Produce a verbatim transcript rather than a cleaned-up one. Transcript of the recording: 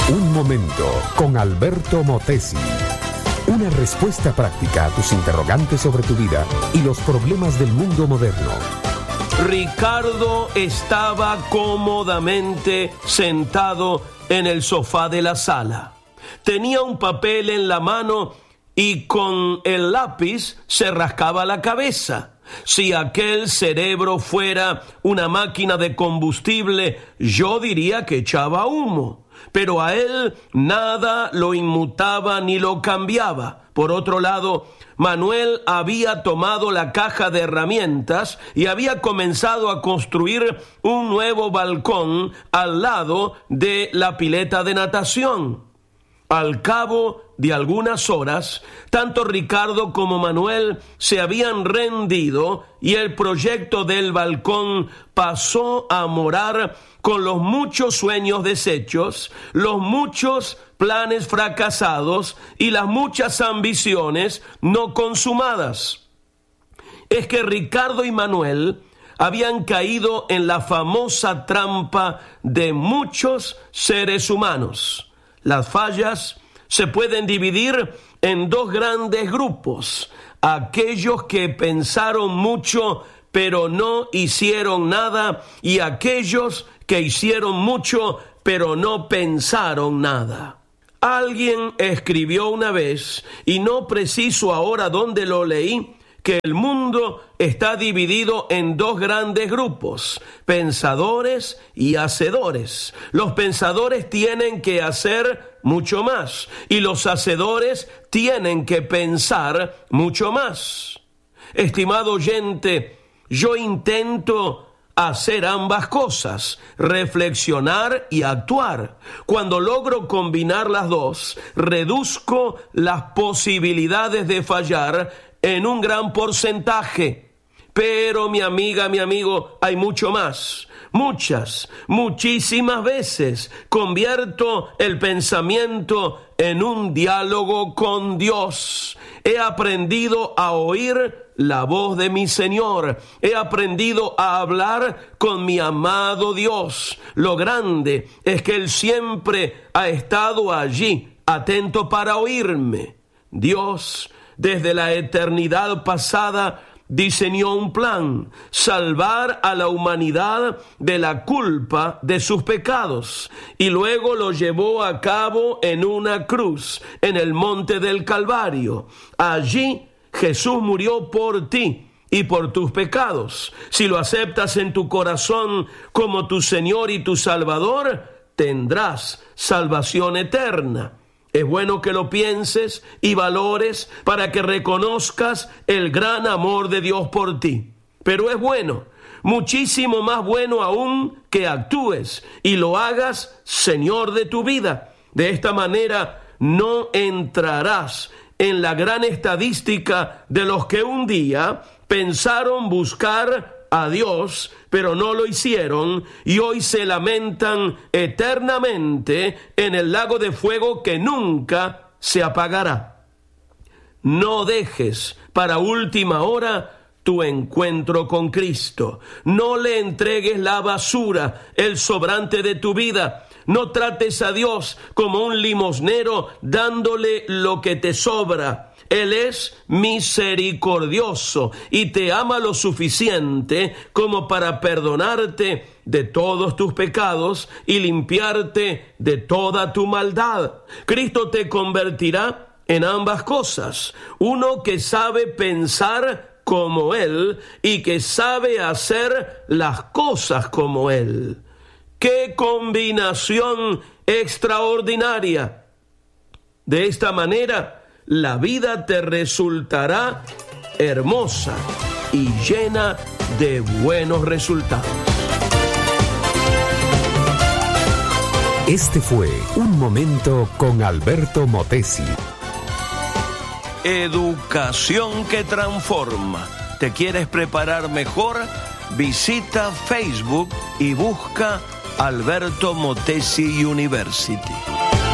Un momento con Alberto Motesi. Una respuesta práctica a tus interrogantes sobre tu vida y los problemas del mundo moderno. Ricardo estaba cómodamente sentado en el sofá de la sala. Tenía un papel en la mano y con el lápiz se rascaba la cabeza. Si aquel cerebro fuera una máquina de combustible, yo diría que echaba humo. Pero a él nada lo inmutaba ni lo cambiaba. Por otro lado, Manuel había tomado la caja de herramientas y había comenzado a construir un nuevo balcón al lado de la pileta de natación. Al cabo de algunas horas, tanto Ricardo como Manuel se habían rendido y el proyecto del balcón pasó a morar con los muchos sueños deshechos, los muchos planes fracasados y las muchas ambiciones no consumadas. Es que Ricardo y Manuel habían caído en la famosa trampa de muchos seres humanos. Las fallas se pueden dividir en dos grandes grupos: aquellos que pensaron mucho pero no hicieron nada, y aquellos que hicieron mucho pero no pensaron nada. Alguien escribió una vez, y no preciso ahora dónde lo leí, que el mundo está dividido en dos grandes grupos: pensadores y hacedores. Los pensadores tienen que hacer mucho más y los hacedores tienen que pensar mucho más. Estimado oyente, yo intento hacer ambas cosas, reflexionar y actuar. Cuando logro combinar las dos, reduzco las posibilidades de fallar en un gran porcentaje. Pero mi amiga, mi amigo, hay mucho más. Muchas, muchísimas veces convierto el pensamiento en un diálogo con Dios. He aprendido a oír la voz de mi Señor. He aprendido a hablar con mi amado Dios. Lo grande es que Él siempre ha estado allí, atento para oírme. Dios, desde la eternidad pasada, diseñó un plan: salvar a la humanidad de la culpa de sus pecados, y luego lo llevó a cabo en una cruz, en el monte del Calvario. Allí Jesús murió por ti y por tus pecados. Si lo aceptas en tu corazón como tu Señor y tu Salvador, tendrás salvación eterna. Es bueno que lo pienses y valores para que reconozcas el gran amor de Dios por ti. Pero es bueno, muchísimo más bueno aún, que actúes y lo hagas Señor de tu vida. De esta manera no entrarás en la gran estadística de los que un día pensaron buscar a Dios, pero no lo hicieron, y hoy se lamentan eternamente en el lago de fuego que nunca se apagará. No dejes para última hora tu encuentro con Cristo. No le entregues la basura, el sobrante de tu vida. No trates a Dios como un limosnero dándole lo que te sobra. Él es misericordioso y te ama lo suficiente como para perdonarte de todos tus pecados y limpiarte de toda tu maldad. Cristo te convertirá en ambas cosas: uno que sabe pensar como Él y que sabe hacer las cosas como Él. ¡Qué combinación extraordinaria! De esta manera, la vida te resultará hermosa y llena de buenos resultados. Este fue Un Momento con Alberto Motesi. Educación que transforma. ¿Te quieres preparar mejor? Visita Facebook y busca Alberto Motesi University.